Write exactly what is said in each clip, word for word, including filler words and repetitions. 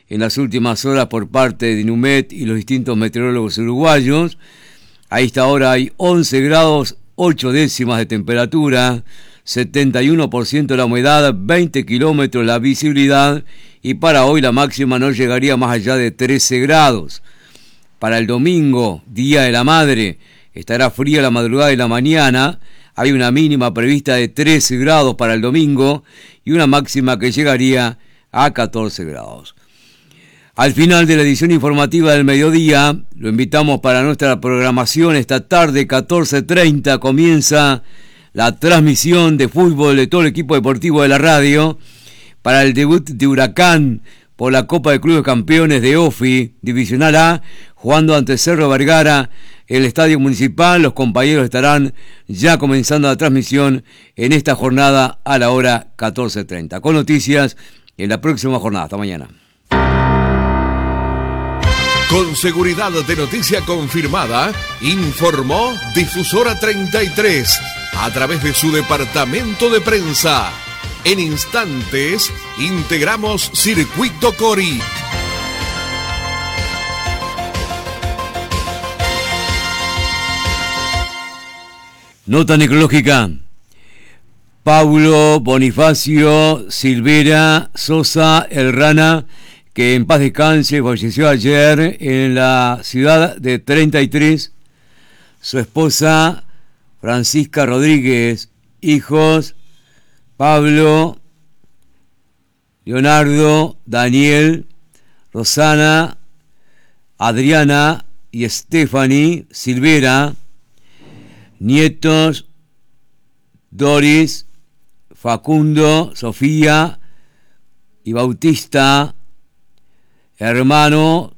en las últimas horas por parte de Inumet y los distintos meteorólogos uruguayos. A esta hora hay once grados, ocho décimas de temperatura, setenta y uno por ciento la humedad, veinte kilómetros la visibilidad, y para hoy la máxima no llegaría más allá de trece grados. Para el domingo, Día de la Madre, estará fría la madrugada y la mañana. Hay una mínima prevista de trece grados para el domingo y una máxima que llegaría a catorce grados. Al final de la edición informativa del mediodía, lo invitamos para nuestra programación. Esta tarde, catorce treinta, comienza la transmisión de fútbol de todo el equipo deportivo de la radio para el debut de Huracán por la Copa de Clubes Campeones de O F I, Divisional A, jugando ante Cerro Vergara, el Estadio Municipal. Los compañeros estarán ya comenzando la transmisión en esta jornada a la hora catorce treinta. Con noticias en la próxima jornada. Hasta mañana. Con seguridad de noticia confirmada, informó Difusora treinta y tres a través de su departamento de prensa. En instantes, integramos Circuito Cori. Nota necrológica. Paulo Bonifacio Silvera Sosa El Rana, que en paz descanse, falleció ayer en la ciudad de treinta y tres. Su esposa Francisca Rodríguez, hijos Pablo, Leonardo, Daniel, Rosana, Adriana y Stephanie Silvera, nietos Doris, Facundo, Sofía y Bautista, hermano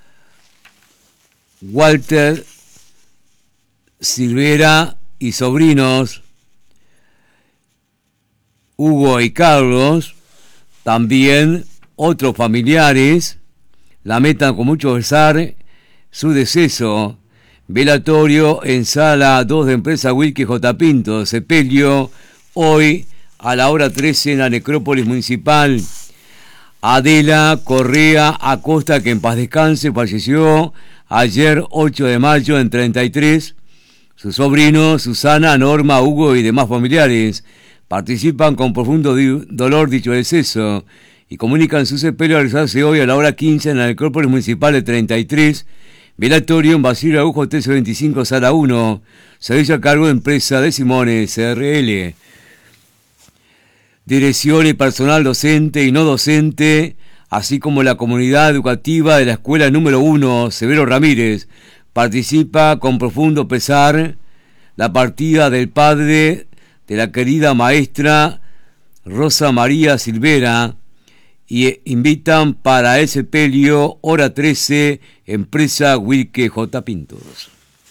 Walter Silvera y sobrinos Hugo y Carlos. También otros familiares lamentan con mucho pesar su deceso. Velatorio en sala dos de empresa Wilkie J. Pinto, sepelio hoy a la hora trece en la necrópolis municipal. Adela Correa Acosta, que en paz descanse, falleció ayer ocho de mayo en treinta y tres. Sus sobrinos Susana, Norma, Hugo y demás familiares participan con profundo di- dolor dicho deceso y comunican su sepelio a realizarse hoy a la hora quince en la necrópolis municipal de treinta y tres. Velatorio en Basilio Agujo T C veinticinco, sala uno. Servicio a cargo de empresa de Simone C R L. Dirección y personal docente y no docente, así como la comunidad educativa de la escuela número uno, Severo Ramírez, participa con profundo pesar la partida del padre de la querida maestra Rosa María Silvera y invitan para el sepelio hora trece, empresa Wilke J. Pintos.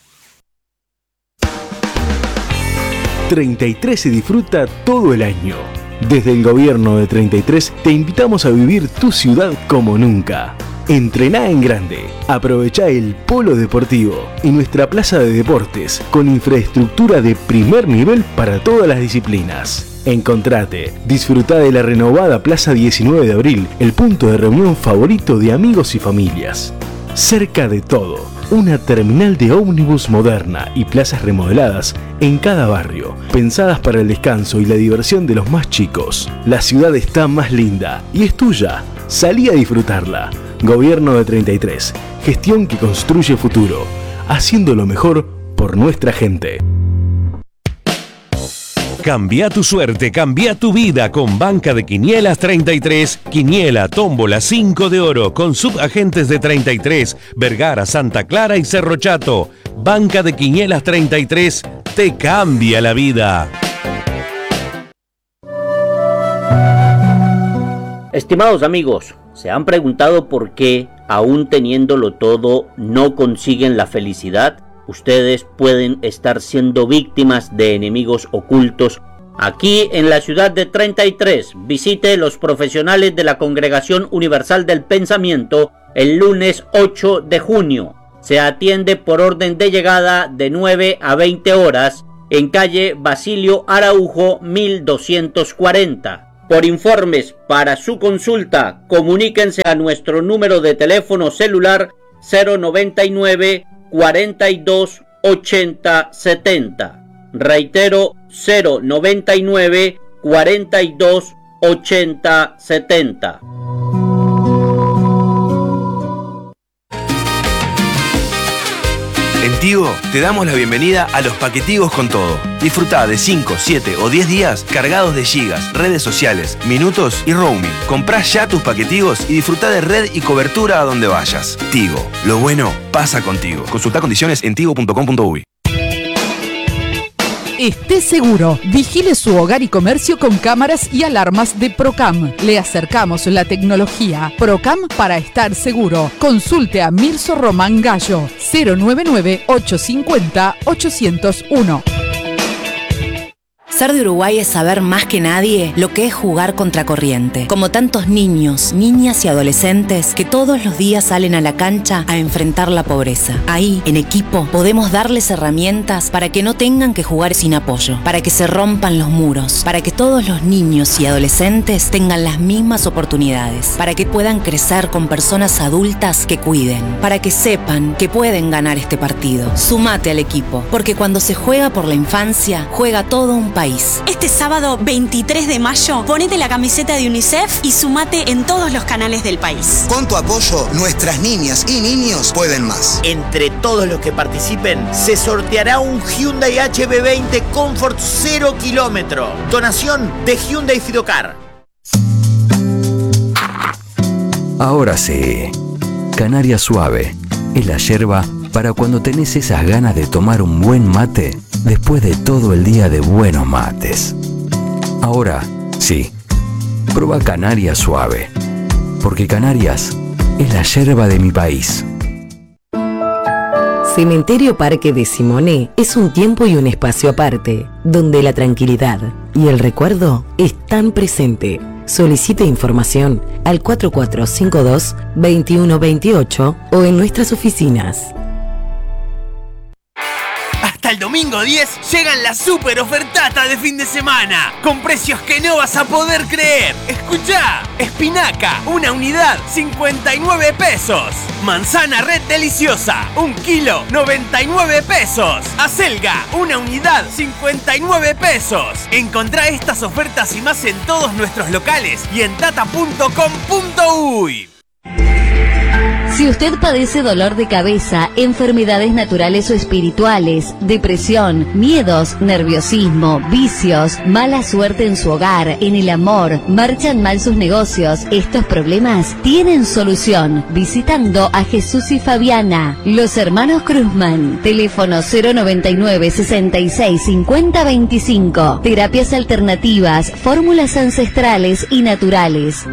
treinta y tres se disfruta todo el año. Desde el gobierno de treinta y tres te invitamos a vivir tu ciudad como nunca. Entrená en grande, aprovechá el polo deportivo y nuestra plaza de deportes con infraestructura de primer nivel para todas las disciplinas. Encontrate, disfrutá de la renovada Plaza diecinueve de abril, el punto de reunión favorito de amigos y familias. Cerca de todo, una terminal de ómnibus moderna y plazas remodeladas en cada barrio, pensadas para el descanso y la diversión de los más chicos. La ciudad está más linda y es tuya. Salí a disfrutarla. Gobierno de treinta y tres, gestión que construye futuro, haciendo lo mejor por nuestra gente. Cambia tu suerte, cambia tu vida con Banca de Quinielas treinta y tres. Quiniela, tómbola, cinco de oro con subagentes de treinta y tres, Vergara, Santa Clara y Cerro Chato. Banca de Quinielas treinta y tres te cambia la vida. Estimados amigos, ¿se han preguntado por qué, aún teniéndolo todo, no consiguen la felicidad? Ustedes pueden estar siendo víctimas de enemigos ocultos. Aquí en la ciudad de treinta y tres, visite los profesionales de la Congregación Universal del Pensamiento el lunes ocho de junio. Se atiende por orden de llegada de nueve a veinte horas en calle Basilio Araujo mil doscientos cuarenta. Por informes para su consulta, comuníquense a nuestro número de teléfono celular cero noventa y nueve, cuarenta y dos, ochenta, setenta. Reitero, cero noventa y nueve, cuarenta y dos, ochenta, setenta. En Tigo te damos la bienvenida a los paquetigos con todo. Disfrutá de cinco, siete o diez días cargados de gigas, redes sociales, minutos y roaming. Comprá ya tus paquetigos y disfrutá de red y cobertura a donde vayas. Tigo, lo bueno pasa contigo. Consultá condiciones en tigo punto com punto uy. Esté seguro, vigile su hogar y comercio con cámaras y alarmas de Procam. Le acercamos la tecnología. Procam para estar seguro. Consulte a Mirso Román Gallo, cero noventa y nueve, ochocientos cincuenta, ochocientos uno. Ser de Uruguay es saber más que nadie lo que es jugar contracorriente. Como tantos niños, niñas y adolescentes que todos los días salen a la cancha a enfrentar la pobreza. Ahí, en equipo, podemos darles herramientas para que no tengan que jugar sin apoyo, para que se rompan los muros, para que todos los niños y adolescentes tengan las mismas oportunidades, para que puedan crecer con personas adultas que cuiden, para que sepan que pueden ganar este partido. Sumate al equipo, porque cuando se juega por la infancia, juega todo un país. Este sábado veintitrés de mayo, ponete la camiseta de UNICEF y sumate en todos los canales del país. Con tu apoyo, nuestras niñas y niños pueden más. Entre todos los que participen, se sorteará un Hyundai H B veinte Comfort cero kilómetro. Donación de Hyundai Fidocar. Ahora sí, Canaria Suave es la yerba para cuando tenés esas ganas de tomar un buen mate después de todo el día de buenos mates. Ahora, sí, prueba Canaria Suave, porque Canarias es la yerba de mi país. Cementerio Parque de Simoné es un tiempo y un espacio aparte, donde la tranquilidad y el recuerdo están presentes. Solicite información al cuatro cuatro cinco dos, dos uno dos ocho o en nuestras oficinas. Hasta el domingo diez llegan las super ofertatas de fin de semana, con precios que no vas a poder creer. Escuchá, espinaca, una unidad, cincuenta y nueve pesos. Manzana red deliciosa, un kilo, noventa y nueve pesos. Acelga, una unidad, cincuenta y nueve pesos. Encontrá estas ofertas y más en todos nuestros locales y en tata punto com punto uy. Si usted padece dolor de cabeza, enfermedades naturales o espirituales, depresión, miedos, nerviosismo, vicios, mala suerte en su hogar, en el amor, marchan mal sus negocios, estos problemas tienen solución visitando a Jesús y Fabiana, los hermanos Cruzman. Teléfono cero noventa y nueve, sesenta y seis, cincuenta, veinticinco. Terapias alternativas, fórmulas ancestrales y naturales.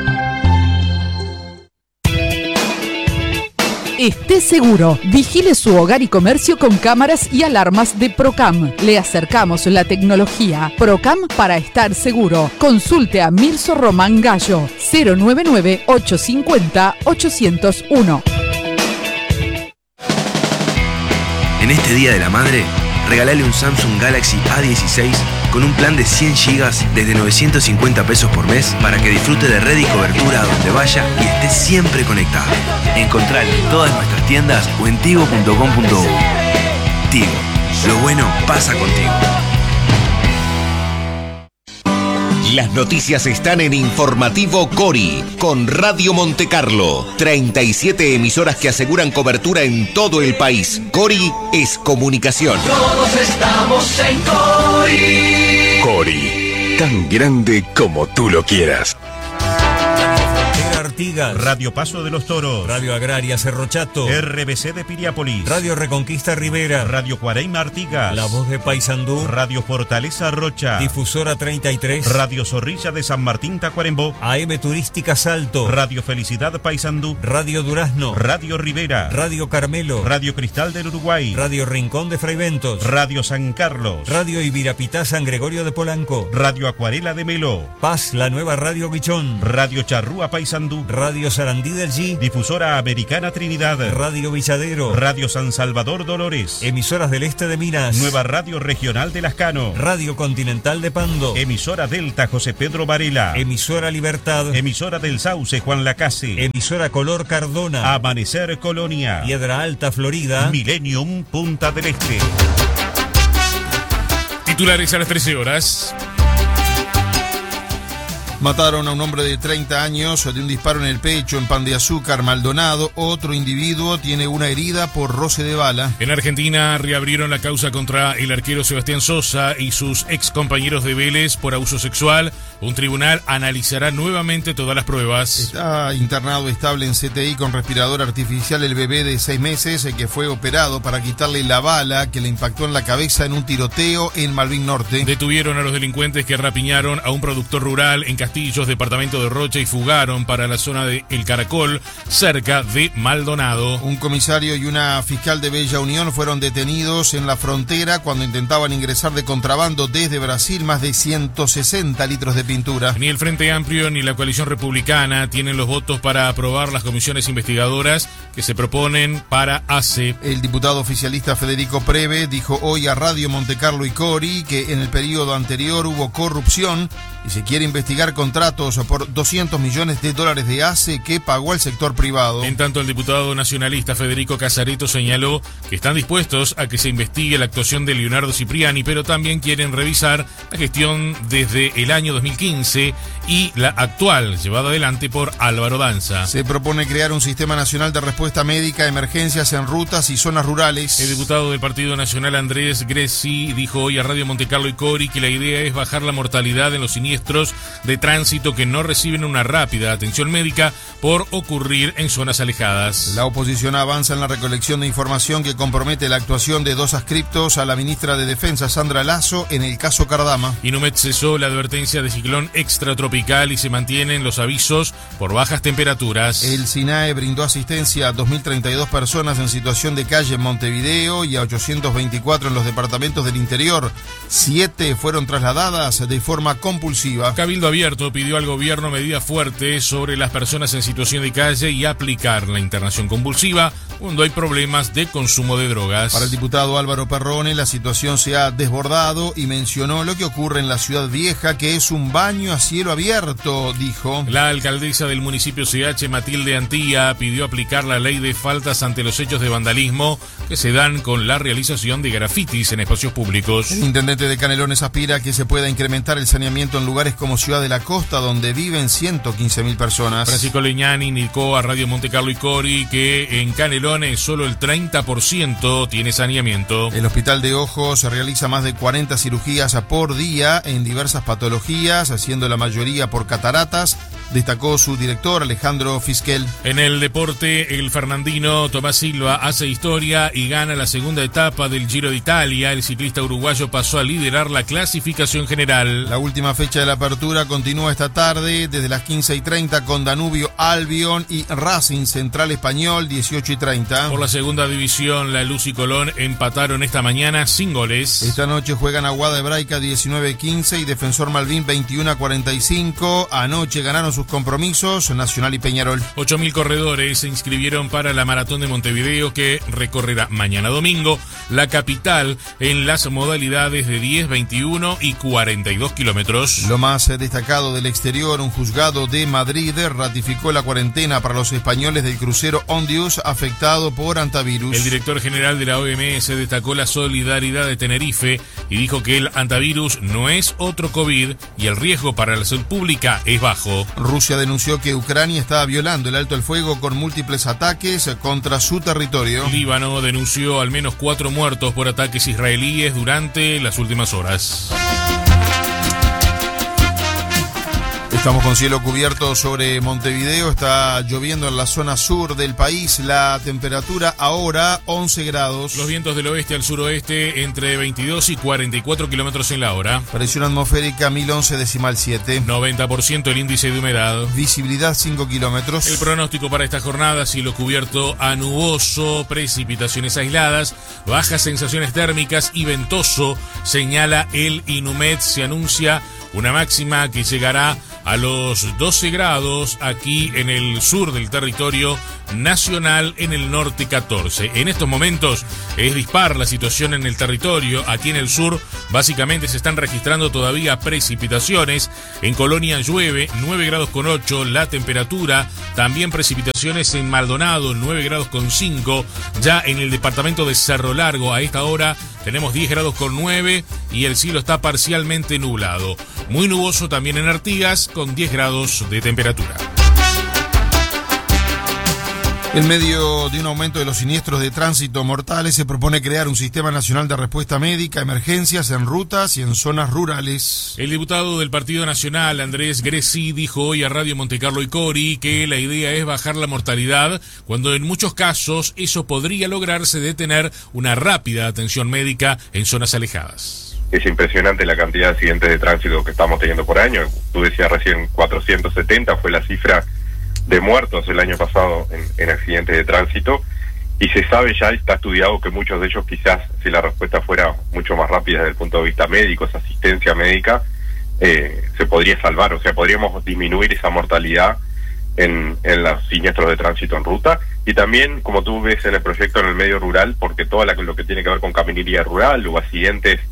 Esté seguro, vigile su hogar y comercio con cámaras y alarmas de Procam. Le acercamos la tecnología. Procam para estar seguro. Consulte a Mirso Román Gallo, cero noventa y nueve, ochocientos cincuenta, ochocientos uno. En este Día de la Madre, regalale un Samsung Galaxy A dieciséis con un plan de cien gigas desde novecientos cincuenta pesos por mes para que disfrute de red y cobertura a donde vaya y esté siempre conectado. Encontralo en todas nuestras tiendas o en tigo punto com punto uy. Tigo, lo bueno pasa contigo. Las noticias están en Informativo Cori, con Radio Montecarlo. treinta y siete emisoras que aseguran cobertura en todo el país. Cori es comunicación. Todos estamos en Cori. Cori, tan grande como tú lo quieras. Artigas, Radio Paso de los Toros, Radio Agraria Cerro Chato, R B C de Piriápolis, Radio Reconquista Rivera, Radio Cuareima Artigas, La Voz de Paysandú, Radio Fortaleza Rocha, Difusora treinta y tres, Radio Zorrilla de San Martín Tacuarembó, A M Turística Salto, Radio Felicidad Paysandú, Radio Durazno, Radio Rivera, Radio Carmelo, Radio Cristal del Uruguay, Radio Rincón de Fraiventos, Radio San Carlos, Radio Ibirapitá San Gregorio de Polanco, Radio Acuarela de Melo, Paz, la nueva Radio Guichón, Radio Charrúa Paysandú, Radio Sarandí del G, Difusora Americana Trinidad, Radio Villadero, Radio San Salvador Dolores, emisoras del este de Minas, Nueva Radio Regional de Lascano, Radio Continental de Pando, emisora Delta José Pedro Varela, emisora Libertad, emisora del Sauce Juan Lacase, emisora Color Cardona, Amanecer Colonia, Piedra Alta Florida, Millennium Punta del Este. Titulares a las trece horas. Mataron a un hombre de treinta años de un disparo en el pecho en Pan de Azúcar, Maldonado. Otro individuo tiene una herida por roce de bala. En Argentina reabrieron la causa contra el arquero Sebastián Sosa y sus ex compañeros de Vélez por abuso sexual. Un tribunal analizará nuevamente todas las pruebas. Está internado estable en C T I con respirador artificial el bebé de seis meses que fue operado para quitarle la bala que le impactó en la cabeza en un tiroteo en Malvin Norte. Detuvieron a los delincuentes que rapiñaron a un productor rural en Castillo, departamento de Rocha, y fugaron para la zona de El Caracol, cerca de Maldonado. Un comisario y una fiscal de Bella Unión fueron detenidos en la frontera cuando intentaban ingresar de contrabando desde Brasil más de ciento sesenta litros de pintura. Ni el Frente Amplio ni la coalición republicana tienen los votos para aprobar las comisiones investigadoras que se proponen para A C E. El diputado oficialista Federico Preve dijo hoy a Radio Montecarlo y Cori que en el periodo anterior hubo corrupción y se quiere investigar contratos por doscientos millones de dólares de A C E que pagó el sector privado. En tanto, el diputado nacionalista Federico Casareto señaló que están dispuestos a que se investigue la actuación de Leonardo Cipriani, pero también quieren revisar la gestión desde el año dos mil quince y la actual, llevada adelante por Álvaro Danza. Se propone crear un sistema nacional de respuesta médica a emergencias en rutas y zonas rurales. El diputado del Partido Nacional Andrés Greci dijo hoy a Radio Montecarlo y Cori que la idea es bajar la mortalidad en los siniestros de tránsito que no reciben una rápida atención médica por ocurrir en zonas alejadas. La oposición avanza en la recolección de información que compromete la actuación de dos adscriptos a la ministra de Defensa, Sandra Lasso, en el caso Cardama. Inumet cesó la advertencia de ciclón extratropical y se mantienen los avisos por bajas temperaturas. El SINAE brindó asistencia a dos mil treinta y dos personas en situación de calle en Montevideo y a ochocientos veinticuatro en los departamentos del interior. Siete fueron trasladadas de forma compulsiva. Cabildo Abierto pidió al gobierno medidas fuertes sobre las personas en situación de calle y aplicar la internación convulsiva cuando hay problemas de consumo de drogas. Para el diputado Álvaro Perrone, la situación se ha desbordado y mencionó lo que ocurre en la Ciudad Vieja, que es un baño a cielo abierto, dijo. La alcaldesa del municipio C H, Matilde Antía, pidió aplicar la ley de faltas ante los hechos de vandalismo que se dan con la realización de grafitis en espacios públicos. El intendente de Canelones aspira a que se pueda incrementar el saneamiento en lugares como Ciudad de la Costa, donde viven ciento quince mil personas. Francisco Leñani indicó a Radio Montecarlo y Cori que en Canelones solo el treinta por ciento tiene saneamiento. El Hospital de Ojos realiza más de cuarenta cirugías por día en diversas patologías, haciendo la mayoría por cataratas, destacó su director Alejandro Fisquel. En el deporte, el fernandino Tomás Silva hace historia y gana la segunda etapa del Giro de Italia. El ciclista uruguayo pasó a liderar la clasificación general. La última fecha de la apertura continúa esta tarde desde las quince y treinta con Danubio Albion y Racing Central Español dieciocho y treinta. Por la segunda división, La Luz y Colón empataron esta mañana sin goles. Esta noche juegan Aguada Hebraica diecinueve quince y Defensor Malvin veintiuno a cuarenta y cinco. Anoche ganaron sus compromisos Nacional y Peñarol. ocho mil corredores se inscribieron para la Maratón de Montevideo, que recorrerá mañana domingo la capital en las modalidades de diez, veintiuno y cuarenta y dos kilómetros. Lo más destacado del exterior, un juzgado de Madrid ratificó la cuarentena para los españoles del crucero Ondius afectado por antivirus. El director general de la O M S destacó la solidaridad de Tenerife y dijo que el antivirus no es otro COVID y el riesgo para la salud pública es bajo. Rusia denunció que Ucrania estaba violando el alto el fuego con múltiples ataques contra su territorio. Líbano denunció al menos cuatro muertos por ataques israelíes durante las últimas horas. Estamos con cielo cubierto sobre Montevideo, está lloviendo en la zona sur del país, la temperatura ahora once grados. Los vientos del oeste al suroeste entre veintidós y cuarenta y cuatro kilómetros en la hora. Presión atmosférica mil once decimal siete. noventa por ciento el índice de humedad. Visibilidad cinco kilómetros. El pronóstico para esta jornada, cielo cubierto a nuboso, precipitaciones aisladas, bajas sensaciones térmicas y ventoso, señala el Inumet. Se anuncia una máxima que llegará a los doce grados aquí en el sur del territorio nacional, en el norte catorce. En estos momentos es dispar la situación en el territorio. Aquí en el sur básicamente se están registrando todavía precipitaciones. En Colonia llueve, nueve grados con ocho la temperatura. También precipitaciones en Maldonado, nueve grados con cinco. Ya en el departamento de Cerro Largo a esta hora tenemos diez grados con nueve y el cielo está parcialmente nublado. Muy nuboso también en Artigas con diez grados de temperatura. En medio de un aumento de los siniestros de tránsito mortales, se propone crear un sistema nacional de respuesta médica a emergencias en rutas y en zonas rurales. El diputado del Partido Nacional, Andrés Greci, dijo hoy a Radio Montecarlo y Cori que la idea es bajar la mortalidad, cuando en muchos casos eso podría lograrse de tener una rápida atención médica en zonas alejadas. Es impresionante la cantidad de accidentes de tránsito que estamos teniendo por año. Tú decías recién cuatrocientos setenta fue la cifra de muertos el año pasado en, en accidentes de tránsito, y se sabe ya, está estudiado que muchos de ellos, quizás si la respuesta fuera mucho más rápida desde el punto de vista médico, esa asistencia médica, eh, se podría salvar, o sea, podríamos disminuir esa mortalidad en, en los siniestros de tránsito en ruta, y también, como tú ves en el proyecto, en el medio rural, porque todo la, lo que tiene que ver con caminería rural o accidentes